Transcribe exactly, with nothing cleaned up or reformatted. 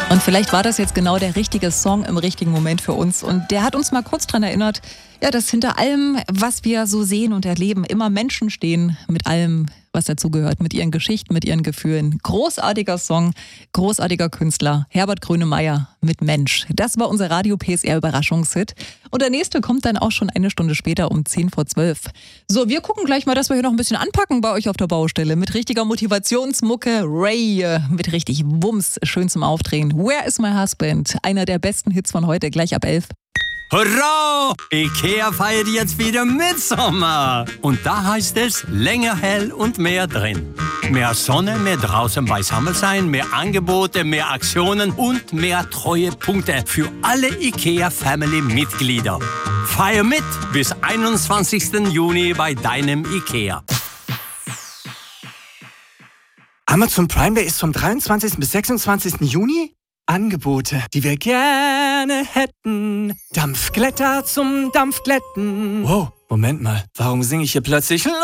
Und vielleicht war das jetzt genau der richtige Song im richtigen Moment für uns. Und der hat uns mal kurz daran erinnert, ja, dass hinter allem, was wir so sehen und erleben, immer Menschen stehen mit allem, was dazugehört, mit ihren Geschichten, mit ihren Gefühlen. Großartiger Song, großartiger Künstler, Herbert Grönemeyer mit Mensch. Das war unser Radio-P S R-Überraschungshit. Und der nächste kommt dann auch schon eine Stunde später um zehn vor zwölf. So, wir gucken gleich mal, dass wir hier noch ein bisschen anpacken bei euch auf der Baustelle. Mit richtiger Motivationsmucke, Ray, mit richtig Wumms, schön zum Aufdrehen. Where is my husband? Einer der besten Hits von heute, gleich ab elf. Hurra! Ikea feiert jetzt wieder Mitsommer. Und da heißt es länger hell und mehr drin. Mehr Sonne, mehr draußen beisammen sein, mehr Angebote, mehr Aktionen und mehr Treuepunkte für alle Ikea-Family-Mitglieder. Feier mit bis einundzwanzigsten Juni bei deinem Ikea. Amazon Prime Day ist vom dreiundzwanzigsten bis sechsundzwanzigsten Juni? Angebote, die wir gerne hätten. Dampfglätter zum Dampfglätten. Wow, Moment mal, warum singe ich hier plötzlich